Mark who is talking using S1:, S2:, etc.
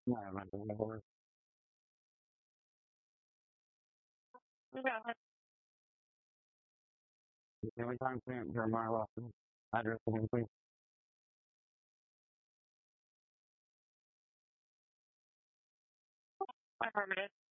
S1: Yeah, I went to the horse. Every time Jeremiah Lawson, address the him, please. My permanent.